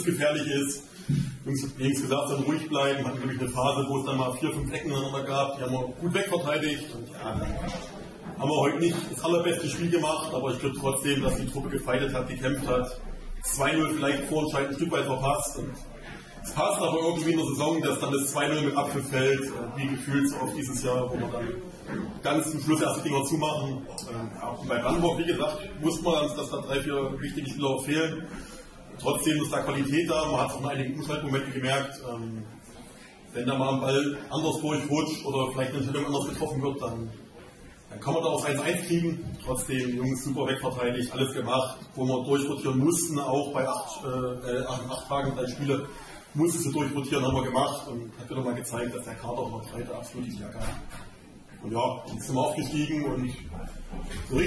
gefährlich ist. Jungs gesagt, dann ruhig bleiben. Hatten, glaube ich, eine Phase, wo es dann mal 4, 5 Ecken aneinander gab. Die haben wir gut wegverteidigt. Und ja, haben wir heute nicht das allerbeste Spiel gemacht, aber ich glaube trotzdem, dass die Truppe gefeitet hat, gekämpft hat. 2-0 vielleicht vorentscheidend ein Stück weit verpasst. Und es passt aber irgendwie in der Saison, dass dann das 2-0 mit Apfel fällt, wie gefühlt so auf dieses Jahr, wo wir dann ganz zum Schluss erst die Dinger zumachen. Auch bei Brandenburg, wie gesagt, wusste man, dass da 3, 4 wichtige Spieler fehlen. Trotzdem ist da Qualität da, man hat auch in einigen Umschaltmomente gemerkt, wenn da mal ein Ball anders durchrutscht oder vielleicht eine Entscheidung anders getroffen wird, dann kann man da auch 1-1 kriegen. Trotzdem, Jungs super wegverteidigt, alles gemacht, wo wir durchrotieren mussten, auch bei 8 Tagen 3 Spiele mussten sie durchrotieren, haben wir gemacht und hat wieder mal gezeigt, dass der Kader noch Breite absolut nicht mehr kann. Und ja, jetzt sind wir aufgestiegen und so richtig